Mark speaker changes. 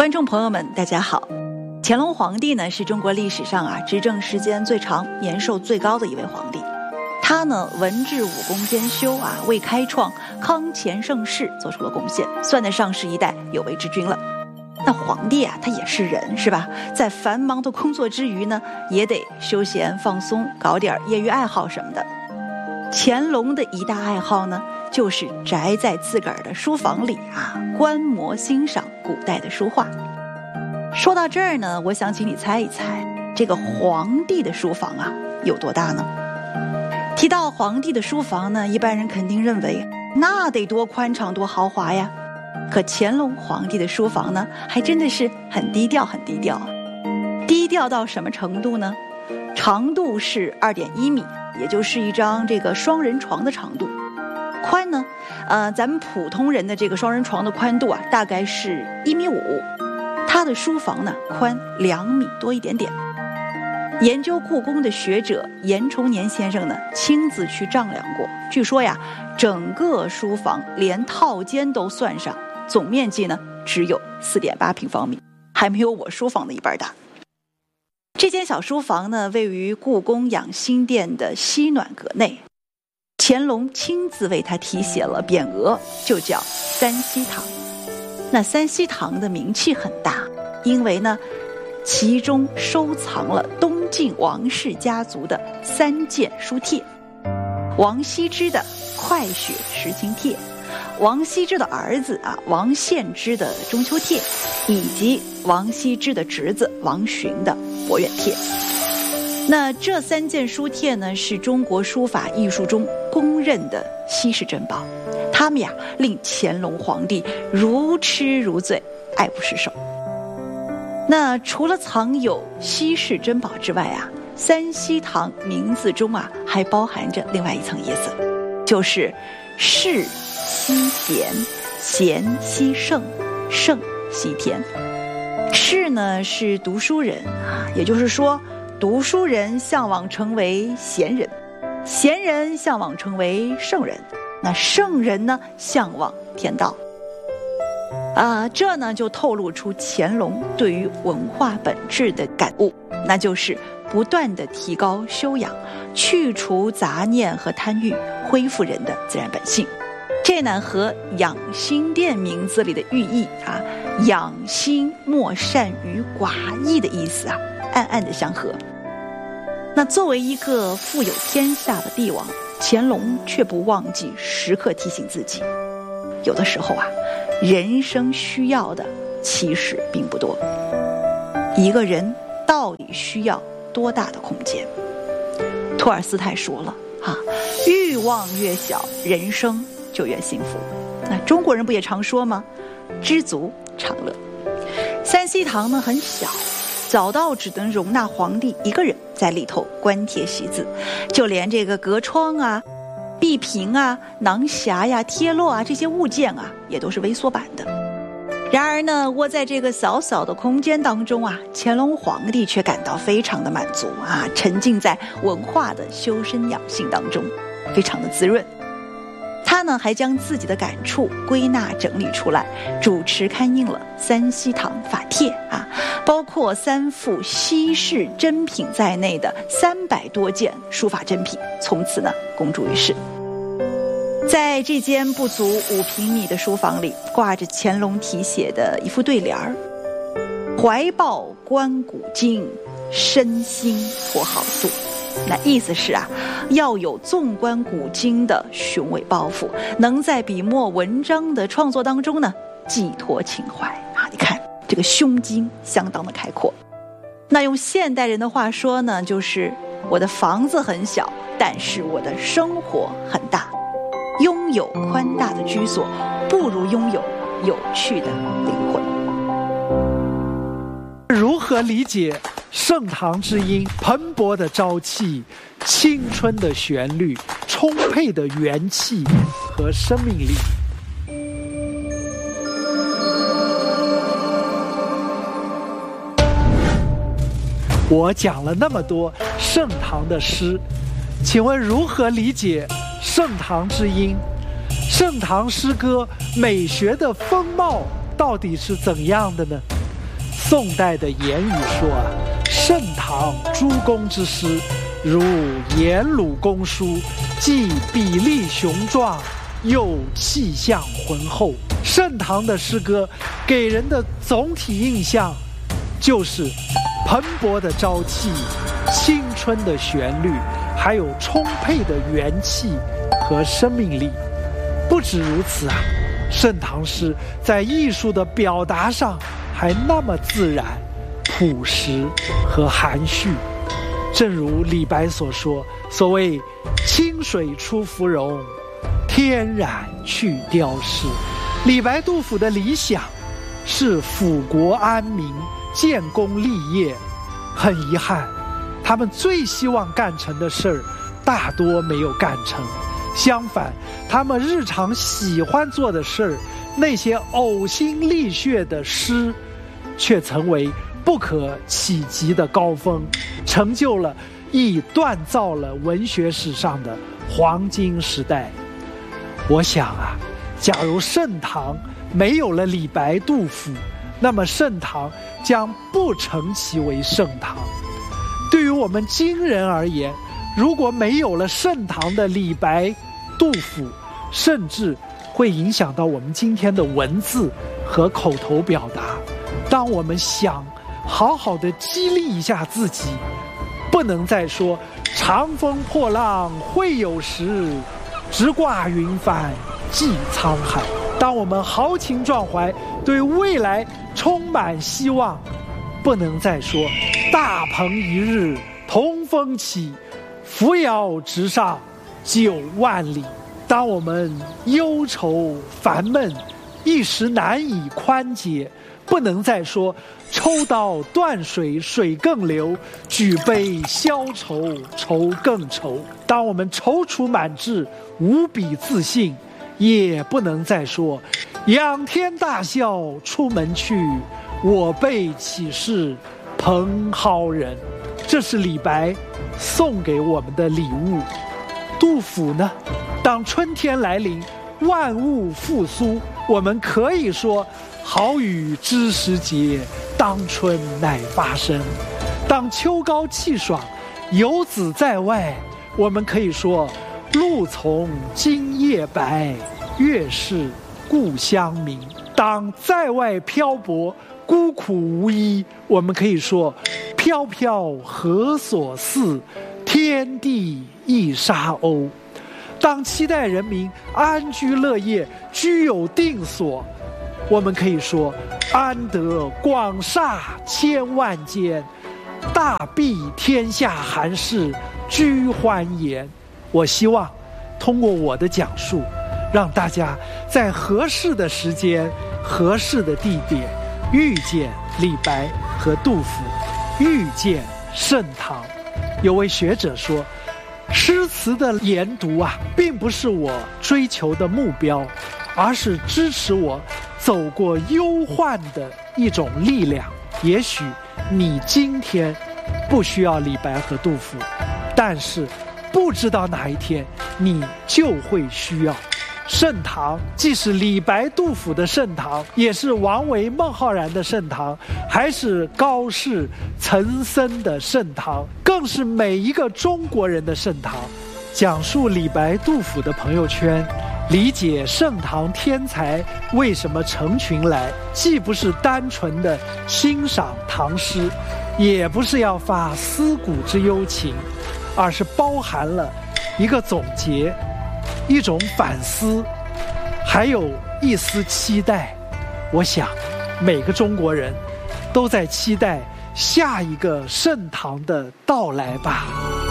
Speaker 1: 观众朋友们大家好，乾隆皇帝呢是中国历史上执政时间最长、年寿最高的一位皇帝。他呢文治武功兼修为开创康乾盛世做出了贡献，算得上是一代有为之君了。那皇帝他也是人是吧，在繁忙的工作之余呢，也得休闲放松，搞点业余爱好什么的。乾隆的一大爱好呢，就是宅在自个儿的书房里观摩欣赏古代的书画。说到这儿呢，我想请你猜一猜，这个皇帝的书房有多大呢？提到皇帝的书房呢，一般人肯定认为那得多宽敞多豪华呀。可乾隆皇帝的书房呢，还真的是很低调很低调。低调到什么程度呢？长度是2.1米，也就是一张这个双人床的长度。宽呢，咱们普通人的这个双人床的宽度大概是1.5米，他的书房呢宽2米多一点点。研究故宫的学者严崇年先生呢，亲自去丈量过，据说整个书房连套间都算上，总面积呢只有4.8平方米，还没有我书房的一半大。这间小书房呢，位于故宫养心殿的西暖阁内，乾隆亲自为他题写了匾额，就叫三希堂。那三希堂的名气很大，因为呢，其中收藏了东晋王氏家族的3件书帖：王羲之的《快雪时晴帖》，王羲之的儿子王献之的《中秋帖》，以及王羲之的侄子王洵的《博远帖》。那这3件书帖呢，是中国书法艺术中公认的稀世珍宝，他们令乾隆皇帝如痴如醉，爱不释手。那除了藏有稀世珍宝之外三希堂名字中还包含着另外一层意思，就是世希贤，贤希圣，圣希天。世呢是读书人也就是说读书人向往成为贤人，贤人向往成为圣人，那圣人呢向往天道。这呢就透露出乾隆对于文化本质的感悟，那就是不断的提高修养，去除杂念和贪欲，恢复人的自然本性。这呢和养心殿名字里的寓意养心莫善于寡义的意思暗暗的相合。那作为一个富有天下的帝王，乾隆却不忘记时刻提醒自己，有的时候人生需要的其实并不多，一个人到底需要多大的空间？托尔斯泰说了欲望越小，人生就越幸福。那中国人不也常说吗？知足常乐。三希堂呢很小，小到只能容纳皇帝一个人在里头观帖习字，就连这个隔窗壁屏囊匣贴落这些物件也都是微缩版的。然而呢，窝在这个小小的空间当中乾隆皇帝却感到非常的满足沉浸在文化的修身养性当中，非常的滋润。他呢还将自己的感触归纳整理出来，主持刊印了三希堂法帖包括3幅稀世珍品在内的300多件书法珍品，从此呢公诸于世。在这间不足5平米的书房里，挂着乾隆题写的一副对联儿：怀抱观古今，身心托好度。那意思是要有纵观古今的雄伟抱负，能在笔墨文章的创作当中呢寄托情怀你看这个胸襟相当的开阔。那用现代人的话说呢，就是我的房子很小，但是我的生活很大。拥有宽大的居所，不如拥有有趣的灵魂。
Speaker 2: 如何理解盛唐之音蓬勃的朝气、青春的旋律、充沛的元气和生命力？我讲了那么多盛唐的诗，请问如何理解盛唐之音？盛唐诗歌美学的风貌到底是怎样的呢？ 宋代的言语说啊，盛唐诸公之诗，如颜鲁公书，既比例雄壮，又气象浑厚。盛唐的诗歌给人的总体印象就是蓬勃的朝气、青春的旋律，还有充沛的元气和生命力。不止如此啊，盛唐诗在艺术的表达上还那么自然、朴实和含蓄。正如李白所说，所谓清水出芙蓉，天然去雕饰。李白、杜甫的理想是抚国安民、建功立业。很遗憾，他们最希望干成的事儿大多没有干成。相反，他们日常喜欢做的事儿，那些呕心沥血的诗，却成为不可企及的高峰，成就了亦锻造了文学史上的黄金时代。我想啊，假如盛唐没有了李白、杜甫，那么盛唐将不成其为盛唐。对于我们今人而言，如果没有了盛唐的李白、杜甫，甚至会影响到我们今天的文字和口头表达。当我们想好好的激励一下自己，不能再说长风破浪会有时，直挂云帆济沧海。当我们豪情壮怀，对未来充满希望，不能再说大鹏一日同风起，扶摇直上9万里。当我们忧愁烦闷，一时难以宽解，不能再说抽刀断水水更流，举杯消愁愁更愁。当我们踌躇满志，无比自信，也不能再说仰天大笑出门去，我辈岂是蓬蒿人。这是李白送给我们的礼物。杜甫呢，当春天来临，万物复苏，我们可以说好雨知时节，当春乃发生。当秋高气爽，游子在外，我们可以说露从今夜白，月是故乡明。当在外漂泊，孤苦无依，我们可以说飘飘何所似，天地一沙鸥。当期待人民安居乐业，居有定所，我们可以说安得广厦千万间，大庇天下寒士居欢颜。我希望通过我的讲述，让大家在合适的时间、合适的地点遇见李白和杜甫，遇见盛唐。有位学者说，诗词的研读啊，并不是我追求的目标，而是支持我走过忧患的一种力量。也许你今天不需要李白和杜甫，但是不知道哪一天你就会需要。盛唐既是李白杜甫的盛唐，也是王维孟浩然的盛唐，还是高适岑参的盛唐，更是每一个中国人的盛唐。讲述李白杜甫的朋友圈，理解盛唐天才为什么成群来，既不是单纯的欣赏唐诗，也不是要发思古之幽情，而是包含了一个总结，一种反思，还有一丝期待。我想每个中国人都在期待下一个盛唐的到来吧。